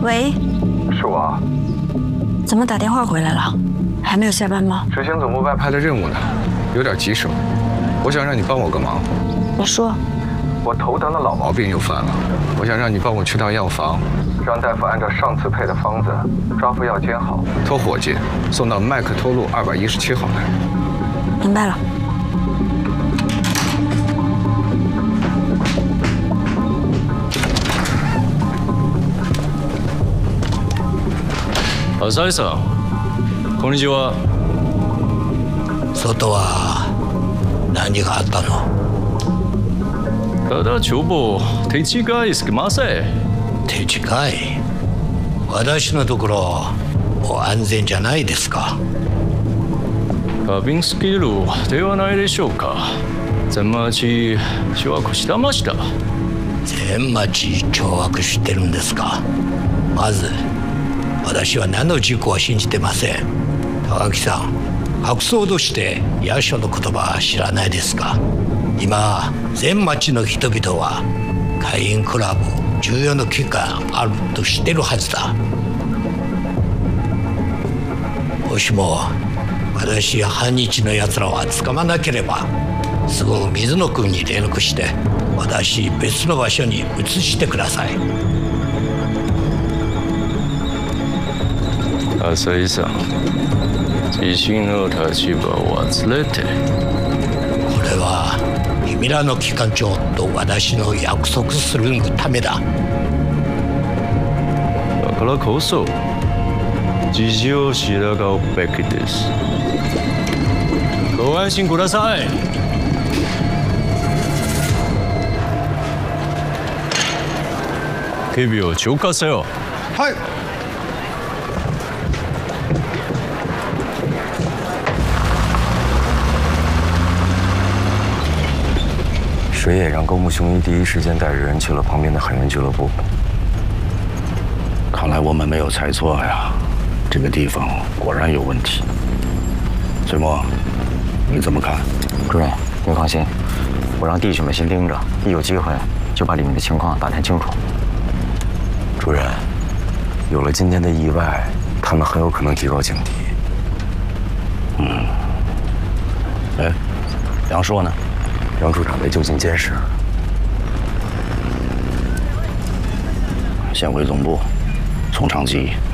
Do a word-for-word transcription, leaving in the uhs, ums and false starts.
喂， 是我。 怎么打电话回来了？还没有下班吗？ 执行总部外派的任务呢，有点棘手。我想让你帮我个忙。 你说。 我头疼的老毛病又犯了，我想让你帮我去趟药房，让大夫按照上次配的方子抓服药煎好，托伙计送到麦克托路二百一十七号来。 明白了。 浅井さん、こんにちは。 外は何があったの？ ただ帳簿手違いすぎません。 手違い？私のところもう安全じゃないですか。 過敏スキルではないでしょうか。全町掌握してました。 全町掌握してるんですか。まず。 私は何の事故は信じてません。高木さん、隠そうとして野所の言葉は知らないですか。今全町の人々は会員クラブ重要な機関あると知ってるはずだ。もしも私や半日のやつらは捕まなければすぐ水野君に連絡して私別の場所に移してください。 浅井さん、自信の立場を忘れて。 これは君らの機関長と私の約束するためだ。 だからこそ事情を知らがうべきです。ご安心ください。警備を長化せよ。 はい。 水野让高木雄一第一时间带着人去了旁边的海员俱乐部。 看来我们没有猜错呀，这个地方果然有问题。水墨，你怎么看？ 主任，您放心，我让弟兄们先盯着，一有机会就把里面的情况打探清楚。主任，有了今天的意外，他们很有可能提高警惕。 嗯。哎，杨硕呢？ 杨处长被就近监视， 先回总部，从长计议。